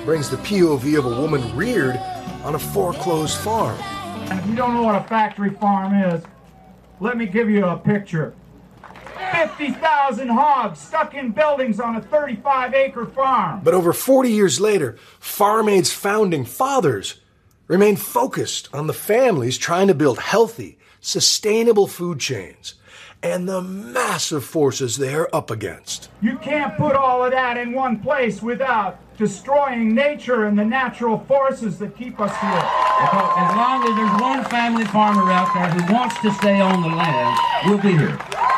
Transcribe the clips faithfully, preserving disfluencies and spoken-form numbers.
brings the P O V of a woman reared on a foreclosed farm. And if you don't know what a factory farm is, let me give you a picture. fifty thousand hogs stuck in buildings on a thirty-five acre farm. But over forty years later, Farm Aid's founding fathers remain focused on the families trying to build healthy, sustainable food chains and the massive forces they're up against. You can't put all of that in one place without destroying nature and the natural forces that keep us here. Because as long as there's one family farmer out there who wants to stay on the land, we'll be here.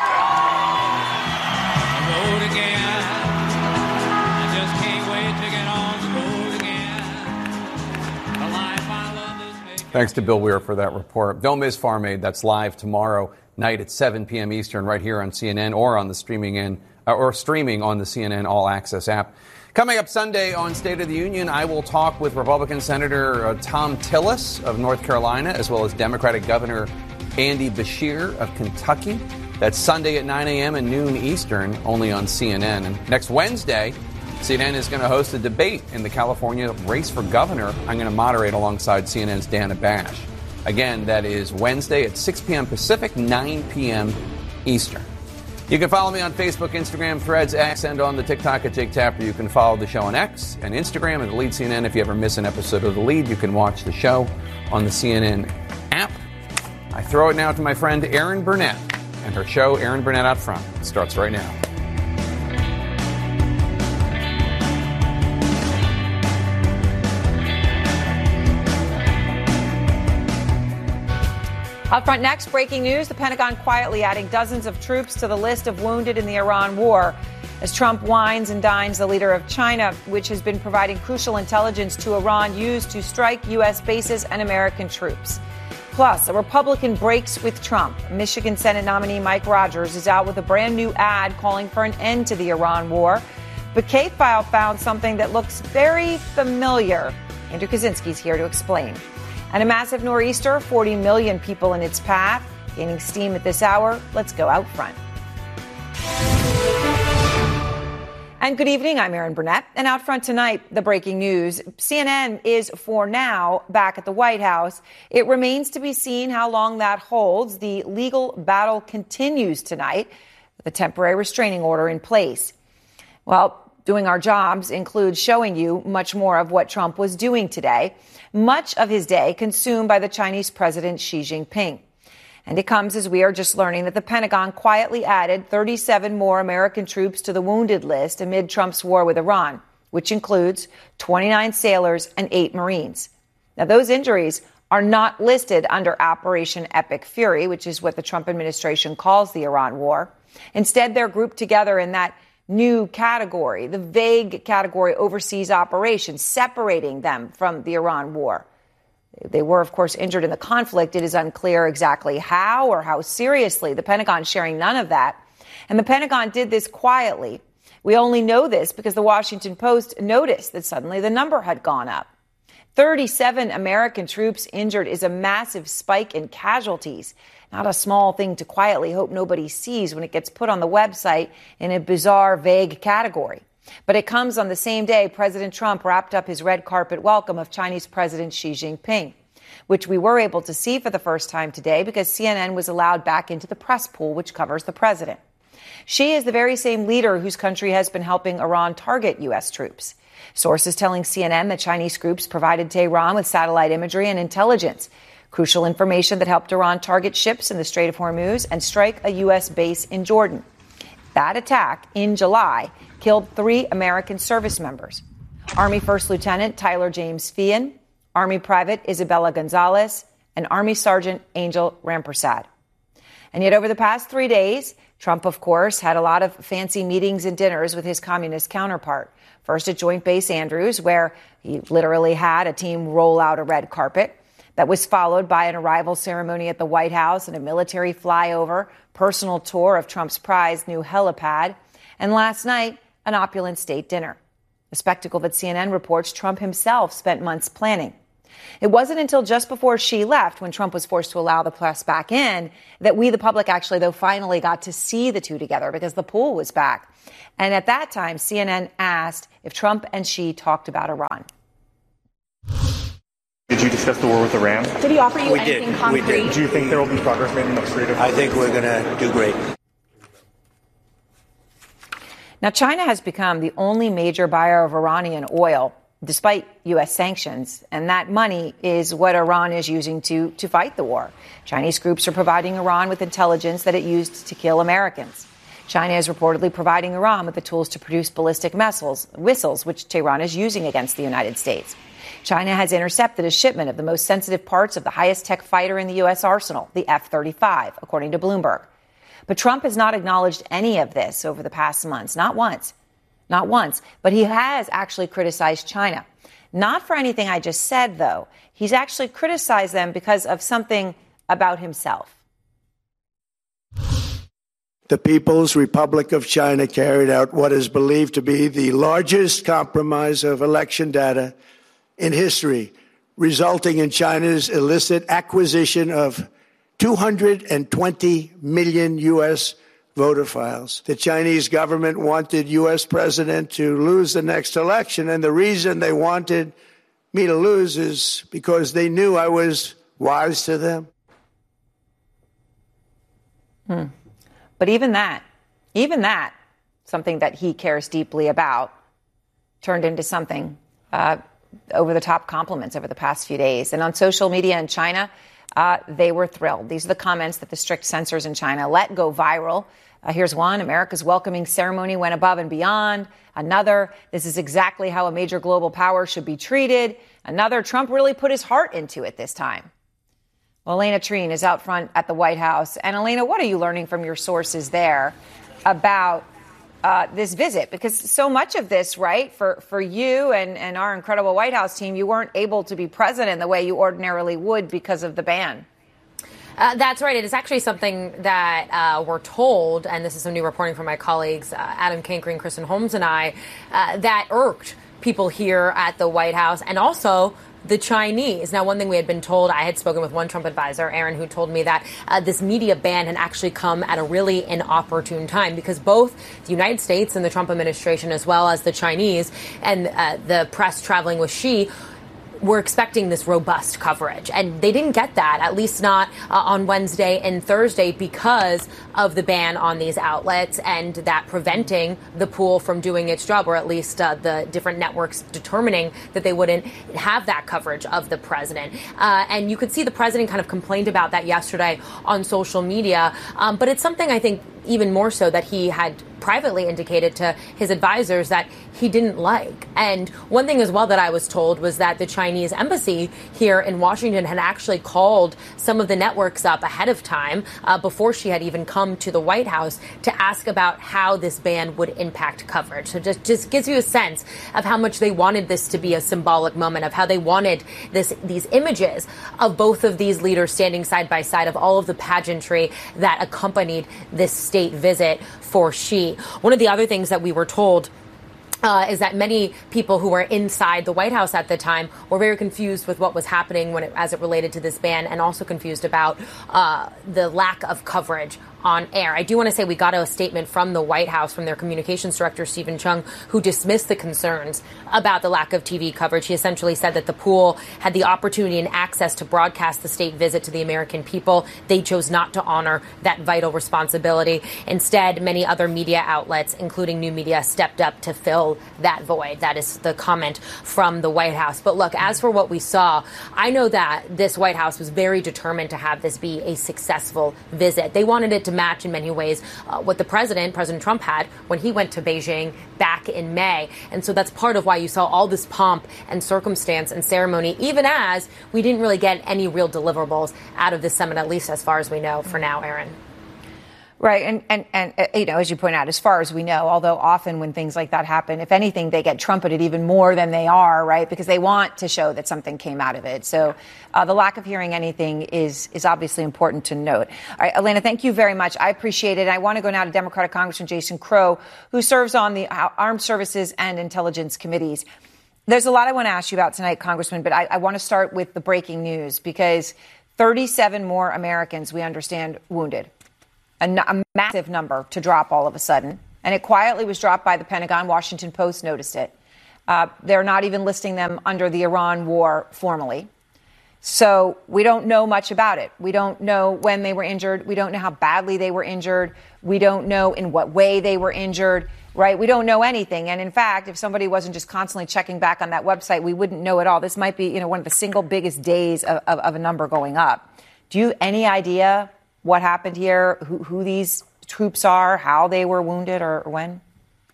Road again. I just can't wait to get on the road again. The life I love is making. Thanks to Bill Weir for that report. Don't miss Farm Aid. That's live tomorrow night at seven p.m. Eastern right here on C N N or on the streaming in uh, or streaming on the C N N All Access app. Coming up Sunday on State of the Union, I will talk with Republican Senator uh, Thom Tillis of North Carolina, as well as Democratic Governor Andy Beshear of Kentucky. That's Sunday at nine a.m. and noon Eastern, only on C N N. And next Wednesday, C N N is going to host a debate in the California race for governor. I'm going to moderate alongside C N N's Dana Bash. Again, that is Wednesday at six p.m. Pacific, nine p.m. Eastern. You can follow me on Facebook, Instagram, Threads, X, and on the TikTok at Jake Tapper. You can follow the show on X and Instagram at The Lead C N N. If you ever miss an episode of The Lead, you can watch the show on the C N N app. I throw it now to my friend Erin Burnett and her show, Erin Burnett Out Front. It starts right now. Up front next, breaking news. The Pentagon quietly adding dozens of troops to the list of wounded in the Iran war as Trump wines and dines the leader of China, which has been providing crucial intelligence to Iran used to strike U S bases and American troops. Plus, a Republican breaks with Trump. Michigan Senate nominee Mike Rogers is out with a brand new ad calling for an end to the Iran war. But K-File found something that looks very familiar. Andrew Kaczynski's here to explain. And a massive nor'easter, forty million people in its path, gaining steam at this hour. Let's go out front. And good evening, I'm Erin Burnett. And out front tonight, the breaking news. C N N is, for now, back at the White House. It remains to be seen how long that holds. The legal battle continues tonight with a temporary restraining order in place. Well, doing our jobs includes showing you much more of what Trump was doing today. Much of his day consumed by the Chinese President Xi Jinping. And it comes as we are just learning that the Pentagon quietly added thirty-seven more American troops to the wounded list amid Trump's war with Iran, which includes twenty-nine sailors and eight Marines. Now, those injuries are not listed under Operation Epic Fury, which is what the Trump administration calls the Iran war. Instead, they're grouped together in that new category, the vague category overseas operations, separating them from the Iran war. They were, of course, injured in the conflict. It is unclear exactly how or how seriously. The Pentagon sharing none of that. And the Pentagon did this quietly. We only know this because the Washington Post noticed that suddenly the number had gone up. thirty-seven American troops injured is a massive spike in casualties. Not a small thing to quietly hope nobody sees when it gets put on the website in a bizarre, vague category. But it comes on the same day President Trump wrapped up his red carpet welcome of Chinese President Xi Jinping, which we were able to see for the first time today because C N N was allowed back into the press pool, which covers the president. Xi is the very same leader whose country has been helping Iran target U S troops. Sources telling C N N that Chinese groups provided Tehran with satellite imagery and intelligence, crucial information that helped Iran target ships in the Strait of Hormuz and strike a U S base in Jordan. That attack in July killed three American service members: Army First Lieutenant Tyler James Feehan, Army Private Isabella Gonzalez, and Army Sergeant Angel Rampersad. And yet over the past three days, Trump, of course, had a lot of fancy meetings and dinners with his communist counterpart. First at Joint Base Andrews, where he literally had a team roll out a red carpet. That was followed by an arrival ceremony at the White House and a military flyover, personal tour of Trump's prized new helipad, and last night, an opulent state dinner. A spectacle that C N N reports Trump himself spent months planning. It wasn't until just before she left, when Trump was forced to allow the press back in, that we, the public, actually, though, finally got to see the two together because the pool was back. And at that time, C N N asked if Trump and Xi talked about Iran. Did you discuss the war with Iran? Did he offer you we anything did. concrete? We did. Do you think there will be progress made in the next three to four I think we're going to do great. Now, China has become the only major buyer of Iranian oil, despite U S sanctions, and that money is what Iran is using to, to fight the war. Chinese groups are providing Iran with intelligence that it used to kill Americans. China is reportedly providing Iran with the tools to produce ballistic missiles, missiles, which Tehran is using against the United States. China has intercepted a shipment of the most sensitive parts of the highest tech fighter in the U S arsenal, the F thirty-five, according to Bloomberg. But Trump has not acknowledged any of this over the past months, not once. Not once, but he has actually criticized China. Not for anything I just said, though. He's actually criticized them because of something about himself. The People's Republic of China carried out what is believed to be the largest compromise of election data in history, resulting in China's illicit acquisition of two hundred twenty million U S voter files. The Chinese government wanted U S president to lose the next election, and the reason they wanted me to lose is because they knew I was wise to them. Hmm. But even that, even that, something that he cares deeply about, turned into something uh, over-the-top compliments over the past few days. And on social media in China, uh, they were thrilled. These are the comments that the strict censors in China let go viral. Uh, here's one: America's welcoming ceremony went above and beyond. Another: this is exactly how a major global power should be treated. Another: Trump really put his heart into it this time. Well, Elena Treen is out front at the White House. And Elena, what are you learning from your sources there about uh, this visit? Because so much of this, right, for, for you and, and our incredible White House team, you weren't able to be present in the way you ordinarily would because of the ban. Uh, that's right. It is actually something that uh, we're told, and this is some new reporting from my colleagues, uh, Adam Cankering, Kristen Holmes, and I, uh, that irked people here at the White House and also the Chinese. Now, one thing we had been told, I had spoken with one Trump advisor, Aaron, who told me that uh, this media ban had actually come at a really inopportune time because both the United States and the Trump administration, as well as the Chinese and uh, the press traveling with Xi, were expecting this robust coverage. And they didn't get that, at least not uh, on Wednesday and Thursday, because of the ban on these outlets and that preventing the pool from doing its job, or at least uh, the different networks determining that they wouldn't have that coverage of the president. Uh, and you could see the president kind of complained about that yesterday on social media. Um, but it's something I think even more so that he had privately indicated to his advisors that he didn't like. And one thing as well that I was told was that the Chinese embassy here in Washington had actually called some of the networks up ahead of time uh, before she had even come to the White House to ask about how this ban would impact coverage. So just, just gives you a sense of how much they wanted this to be a symbolic moment, of how they wanted this these images of both of these leaders standing side by side, of all of the pageantry that accompanied this state visit for Xi. One of the other things that we were told Uh, is that many people who were inside the White House at the time were very confused with what was happening when it, as it related to this ban, and also confused about uh, the lack of coverage on air. I do want to say we got a statement from the White House, from their communications director, Stephen Chung, who dismissed the concerns about the lack of T V coverage. He essentially said that the pool had the opportunity and access to broadcast the state visit to the American people. They chose not to honor that vital responsibility. Instead, many other media outlets, including new media, stepped up to fill that void. That is the comment from the White House. But look, as for what we saw, I know that this White House was very determined to have this be a successful visit. They wanted it to match in many ways uh, what the president, President Trump, had when he went to Beijing back in May. And so that's part of why you saw all this pomp and circumstance and ceremony, even as we didn't really get any real deliverables out of this summit, at least as far as we know for now, Aaron. Right. And, and, and, uh, you know, as you point out, as far as we know, although often when things like that happen, if anything, they get trumpeted even more than they are, right? Because they want to show that something came out of it. So uh, the lack of hearing anything is is obviously important to note. All right, Elena, thank you very much. I appreciate it. I want to go now to Democratic Congressman Jason Crow, who serves on the Armed Services and Intelligence Committees. There's a lot I want to ask you about tonight, Congressman, but I, I want to start with the breaking news, because thirty-seven more Americans, we understand, wounded. A, a massive number to drop all of a sudden. And it quietly was dropped by the Pentagon. Washington Post noticed it. Uh, they're not even listing them under the Iran war formally. So we don't know much about it. We don't know when they were injured. We don't know how badly they were injured. We don't know in what way they were injured, right? We don't know anything. And in fact, if somebody wasn't just constantly checking back on that website, we wouldn't know at all. This might be, you know, one of the single biggest days of, of, of a number going up. Do you have any idea what happened here, who, who these troops are, how they were wounded, or, or when?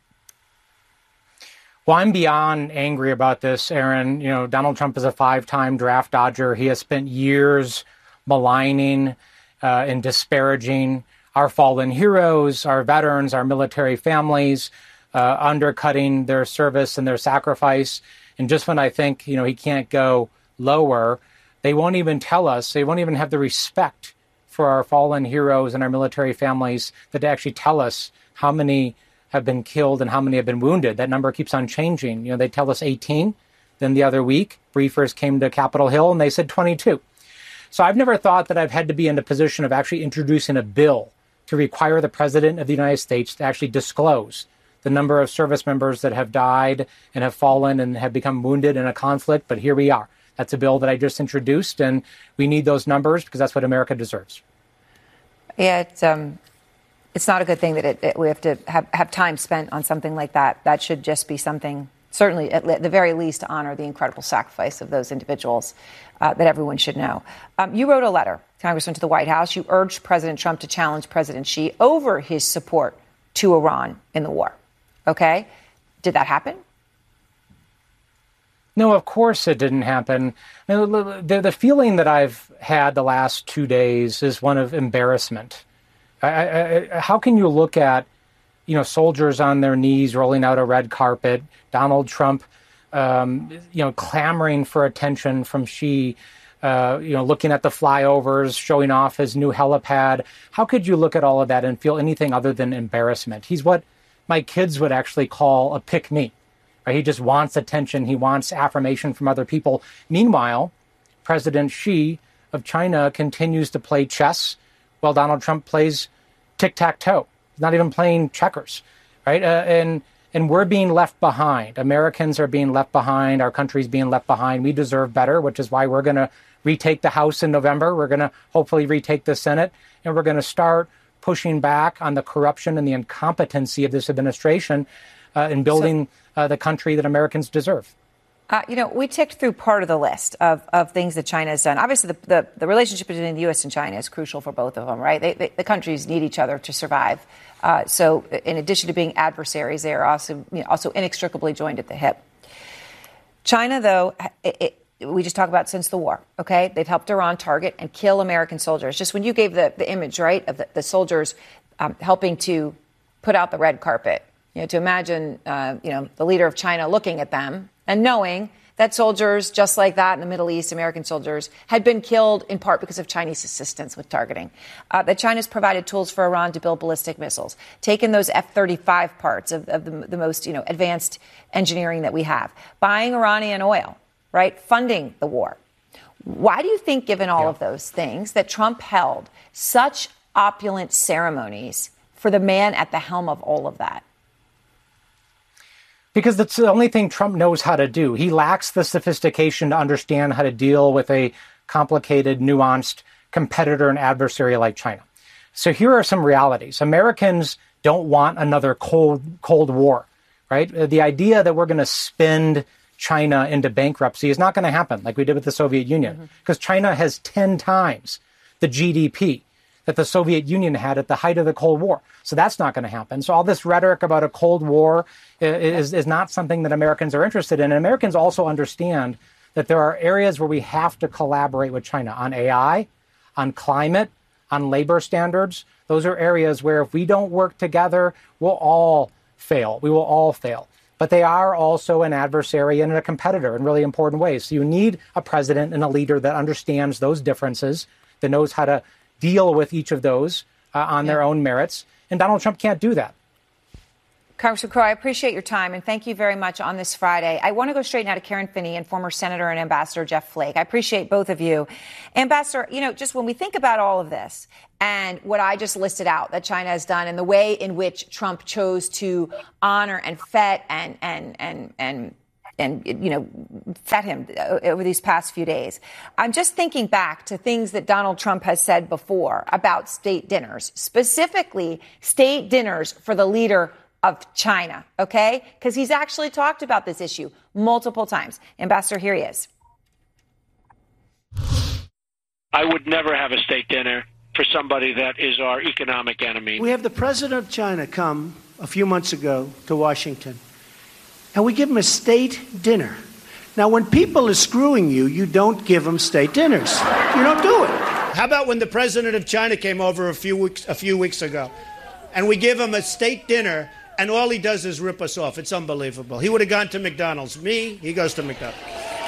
Well, I'm beyond angry about this, Aaron. You know, Donald Trump is a five-time draft dodger. He has spent years maligning uh, and disparaging our fallen heroes, our veterans, our military families, uh, undercutting their service and their sacrifice. And just when I think, you know, he can't go lower, they won't even tell us, they won't even have the respect for our fallen heroes and our military families that they actually tell us how many have been killed and how many have been wounded. That number keeps on changing. You know, they tell us eighteen. Then the other week, briefers came to Capitol Hill and they said twenty-two. So I've never thought that I've had to be in a position of actually introducing a bill to require the President of the United States to actually disclose the number of service members that have died and have fallen and have become wounded in a conflict. But here we are. That's a bill that I just introduced, and we need those numbers because that's what America deserves. Yeah, it's, um, it's not a good thing that it, it, we have to have, have time spent on something like that. That should just be something, certainly at le- the very least, to honor the incredible sacrifice of those individuals uh, that everyone should know. Um, you wrote a letter, Congressman, to the White House. You urged President Trump to challenge President Xi over his support to Iran in the war. Okay? Did that happen? No, of course it didn't happen. The, the feeling that I've had the last two days is one of embarrassment. I, I, how can you look at, you know, soldiers on their knees rolling out a red carpet, Donald Trump, um, you know, clamoring for attention from Xi, uh, you know, looking at the flyovers, showing off his new helipad. How could you look at all of that and feel anything other than embarrassment? He's what my kids would actually call a pick-me. He just wants attention. He wants affirmation from other people. Meanwhile, President Xi of China continues to play chess while Donald Trump plays tic-tac-toe. He's not even playing checkers, right? Uh, and and we're being left behind. Americans are being left behind. Our country's being left behind. We deserve better, which is why we're going to retake the House in November. We're going to hopefully retake the Senate, and we're going to start pushing back on the corruption and the incompetency of this administration uh, in building so- Uh, the country that Americans deserve. Uh, you know, we ticked through part of the list of, of things that China has done. Obviously, the, the, the relationship between the U S and China is crucial for both of them, right? They, they, the countries need each other to survive. Uh, so in addition to being adversaries, they are also, you know, also inextricably joined at the hip. China, though, it, it, we just talked about since the war, okay? They've helped Iran target and kill American soldiers. Just when you gave the, the image, right, of the, the soldiers um, helping to put out the red carpet, you know, to imagine, uh, you know, the leader of China looking at them and knowing that soldiers just like that in the Middle East, American soldiers, had been killed in part because of Chinese assistance with targeting. Uh, that China's provided tools for Iran to build ballistic missiles, taken those F thirty-five parts of, of the, the most, you know, advanced engineering that we have, buying Iranian oil, right, funding the war. Why do you think, given all yeah. of those things, that Trump held such opulent ceremonies for the man at the helm of all of that? Because that's the only thing Trump knows how to do. He lacks the sophistication to understand how to deal with a complicated, nuanced competitor and adversary like China. So here are some realities. Americans don't want another cold, cold war, right? The idea that we're going to spend China into bankruptcy is not going to happen like we did with the Soviet Union, because mm-hmm. China has ten times the G D P that the Soviet Union had at the height of the Cold War. So that's not going to happen. So all this rhetoric about a Cold War is, is not something that Americans are interested in. And Americans also understand that there are areas where we have to collaborate with China on A I, on climate, on labor standards. Those are areas where if we don't work together, we'll all fail. We will all fail. But they are also an adversary and a competitor in really important ways. So you need a president and a leader that understands those differences, that knows how to deal with each of those uh, on yeah. their own merits. And Donald Trump can't do that. Congressman Crow, I appreciate your time, and thank you very much on this Friday. I want to go straight now to Karen Finney and former Senator and Ambassador Jeff Flake. I appreciate both of you. Ambassador, you know, just when we think about all of this and what I just listed out that China has done and the way in which Trump chose to honor and fet and and and and and, you know, fed him over these past few days. I'm just thinking back to things that Donald Trump has said before about state dinners, specifically state dinners for the leader of China, okay? Because he's actually talked about this issue multiple times. Ambassador, here he is. I would never have a state dinner for somebody that is our economic enemy. We have the president of China come a few months ago to Washington, and we give him a state dinner. Now, when people are screwing you, you don't give them state dinners. You don't do it. How about when the president of China came over a few weeks a few weeks ago, and we give him a state dinner, and all he does is rip us off? It's unbelievable. He would have gone to McDonald's. Me, he goes to McDonald's.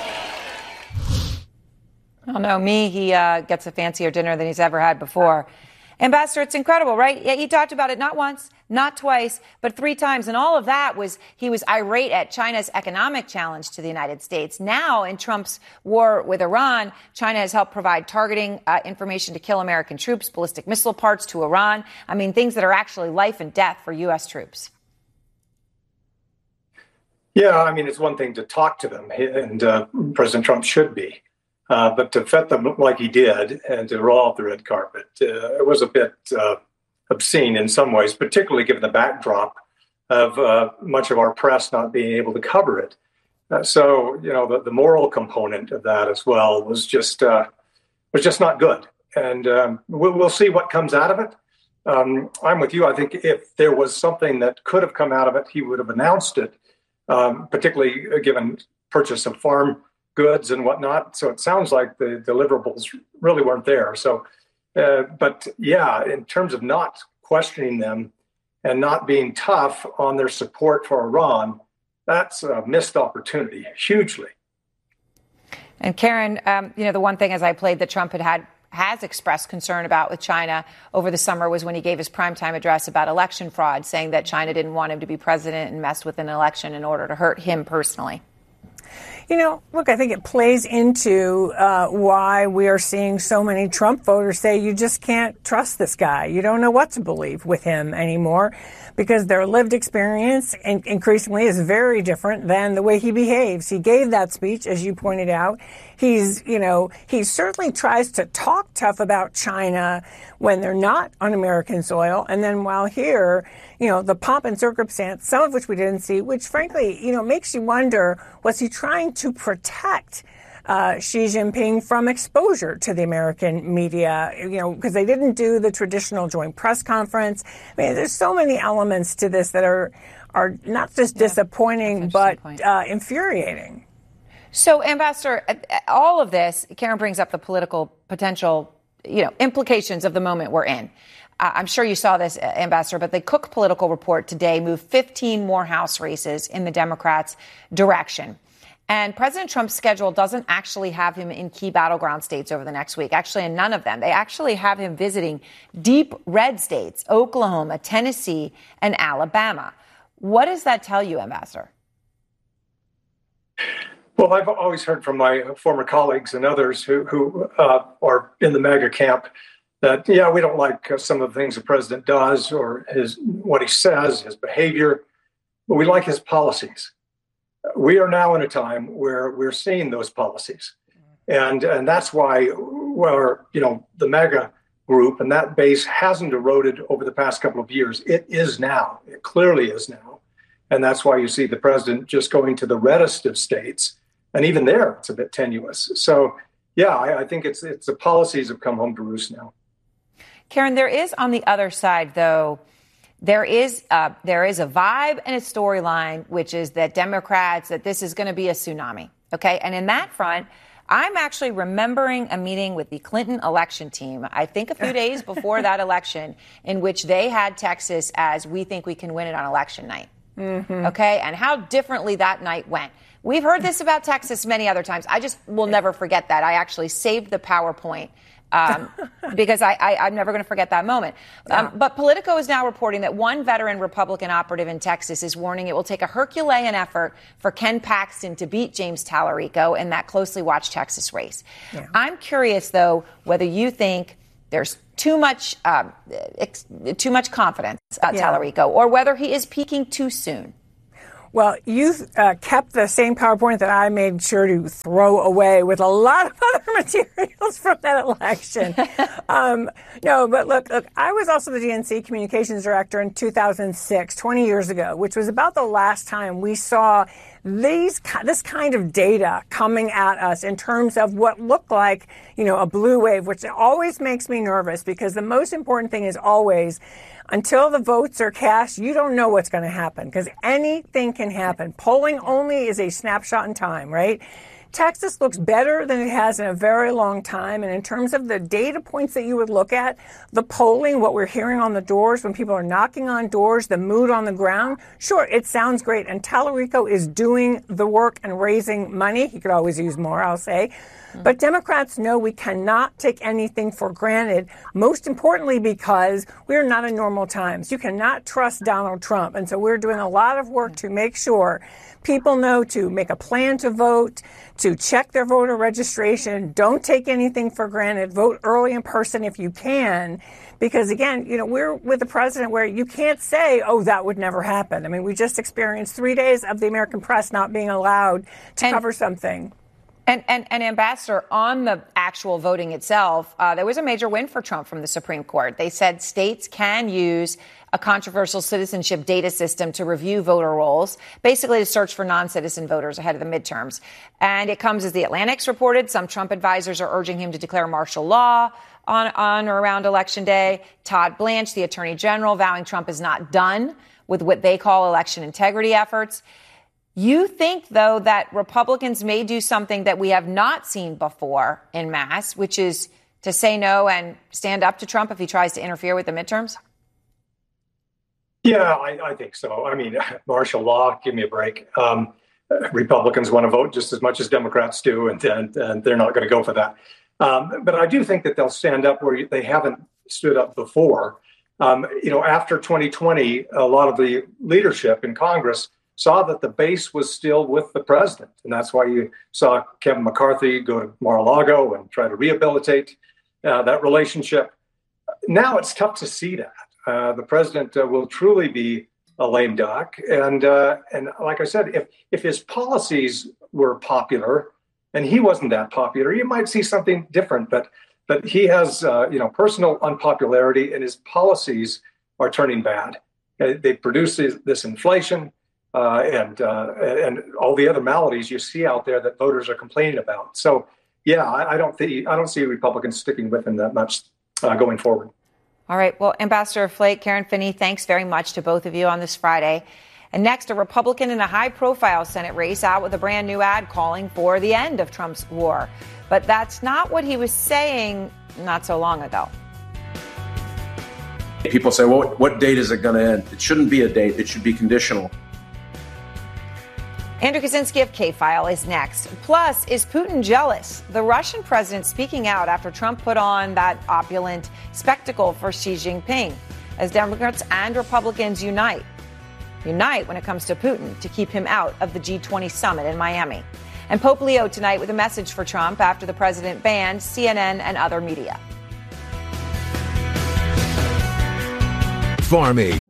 Oh, no, me, he uh, gets a fancier dinner than he's ever had before. Ambassador, it's incredible, right? Yeah, he talked about it not once, not twice, but three times. And all of that was he was irate at China's economic challenge to the United States. Now, in Trump's war with Iran, China has helped provide targeting uh, information to kill American troops, ballistic missile parts to Iran. I mean, things that are actually life and death for U S troops. Yeah, I mean, it's one thing to talk to them, and uh, President Trump should be. Uh, but to fet them like he did and to roll out the red carpet, uh, it was a bit uh, obscene in some ways, particularly given the backdrop of uh, much of our press not being able to cover it. Uh, so, you know, the, the moral component of that as well was just uh, was just not good. And um, we'll, we'll see what comes out of it. Um, I'm with you. I think if there was something that could have come out of it, he would have announced it, um, particularly given purchase of farm goods and whatnot. So it sounds like the deliverables really weren't there. So, uh, but yeah, in terms of not questioning them and not being tough on their support for Iran, that's a missed opportunity, hugely. And Karen, um, you know, the one thing as I played that Trump had had has expressed concern about with China over the summer was when he gave his primetime address about election fraud, saying that China didn't want him to be president and messed with an election in order to hurt him personally. You know, look, I think it plays into uh, why we are seeing so many Trump voters say you just can't trust this guy. You don't know what to believe with him anymore because their lived experience in- increasingly is very different than the way he behaves. He gave that speech, as you pointed out. He's, you know, he certainly tries to talk tough about China when they're not on American soil. And then while here, you know, the pomp and circumstance, some of which we didn't see, which frankly, you know, makes you wonder, was he trying to protect uh, Xi Jinping from exposure to the American media, you know, because they didn't do the traditional joint press conference. I mean, there's so many elements to this that are, are not just yeah, disappointing, but uh, infuriating. So, Ambassador, all of this, Karen brings up the political potential, you know, implications of the moment we're in. Uh, I'm sure you saw this, Ambassador, but the Cook Political Report today moved fifteen more House races in the Democrats' direction. And President Trump's schedule doesn't actually have him in key battleground states over the next week. Actually, in none of them. They actually have him visiting deep red states, Oklahoma, Tennessee, and Alabama. What does that tell you, Ambassador? Well, I've always heard from my former colleagues and others who, who uh, are in the MAGA camp that, yeah, we don't like uh, some of the things the president does or his what he says, his behavior, but we like his policies. We are now in a time where we're seeing those policies. And and that's why where, you know, the MAGA group and that base hasn't eroded over the past couple of years. It is now. It clearly is now. And that's why you see the president just going to the reddest of states. And even there, it's a bit tenuous. So, yeah, I, I think it's it's the policies have come home to roost now. Karen, there is on the other side, though, there is uh, there is a vibe and a storyline, which is that Democrats, that this is going to be a tsunami. OK, and in that front, I'm actually remembering a meeting with the Clinton election team, I think a few days before that election, in which they had Texas as we think we can win it on election night. Mm-hmm. OK, and how differently that night went. We've heard this about Texas many other times. I just will never forget that. I actually saved the PowerPoint um, because I, I, I'm never going to forget that moment. Um, yeah. But Politico is now reporting that one veteran Republican operative in Texas is warning it will take a Herculean effort for Ken Paxton to beat James Tallarico in that closely watched Texas race. Yeah. I'm curious, though, whether you think there's too much um, ex- too much confidence about yeah. Tallarico or whether he is peaking too soon. Well, you uh, kept the same PowerPoint that I made sure to throw away with a lot of other materials from that election. um, no, but look, look, I was also the D N C communications director in two thousand six, twenty years ago, which was about the last time we saw these this kind of data coming at us in terms of what looked like, you know, a blue wave, which always makes me nervous because the most important thing is always, until the votes are cast, you don't know what's going to happen because anything can happen. Polling only is a snapshot in time, right? Texas looks better than it has in a very long time. And in terms of the data points that you would look at, the polling, what we're hearing on the doors, when people are knocking on doors, the mood on the ground, sure, it sounds great. And Tallarico is doing the work and raising money. He could always use more, I'll say. But Democrats know we cannot take anything for granted, most importantly because we're not in normal times. You cannot trust Donald Trump. And so we're doing a lot of work to make sure people know to make a plan to vote, to check their voter registration, don't take anything for granted, vote early in person if you can. Because again, you know, we're with the president where you can't say, oh, that would never happen. I mean, we just experienced three days of the American press not being allowed to and- cover something. And, and, and Ambassador, on the actual voting itself, uh, there was a major win for Trump from the Supreme Court. They said states can use a controversial citizenship data system to review voter rolls, basically to search for non-citizen voters ahead of the midterms. And it comes as the Atlantic's reported. Some Trump advisors are urging him to declare martial law on, on or around Election Day. Todd Blanche, the Attorney General, vowing Trump is not done with what they call election integrity efforts. You think, though, that Republicans may do something that we have not seen before en masse, which is to say no and stand up to Trump if he tries to interfere with the midterms? Yeah, I, I think so. I mean, martial law, give me a break. Um, Republicans want to vote just as much as Democrats do, and, and, and they're not going to go for that. Um, but I do think that they'll stand up where they haven't stood up before. Um, you know, after twenty twenty, a lot of the leadership in Congress saw that the base was still with the president. And that's why you saw Kevin McCarthy go to Mar-a-Lago and try to rehabilitate uh, that relationship. Now it's tough to see that. Uh, the president uh, will truly be a lame duck. And uh, and like I said, if if his policies were popular and he wasn't that popular, you might see something different. But but he has uh, you know personal unpopularity, and his policies are turning bad. Uh, they produce this, this inflation. Uh, and uh, and all the other maladies you see out there that voters are complaining about. So, yeah, I, I don't think I don't see Republicans sticking with him that much uh, going forward. All right. Well, Ambassador Flake, Karen Finney, thanks very much to both of you on this Friday. And next, a Republican in a high-profile Senate race out with a brand new ad calling for the end of Trump's war. But that's not what he was saying not so long ago. People say, well, what date is it going to end? It shouldn't be a date. It should be conditional. Andrew Kaczynski of K-File is next. Plus, is Putin jealous? The Russian president speaking out after Trump put on that opulent spectacle for Xi Jinping. As Democrats and Republicans unite. Unite when it comes to Putin to keep him out of the G twenty summit in Miami. And Pope Leo tonight with a message for Trump after the president banned C N N and other media. Farm Aid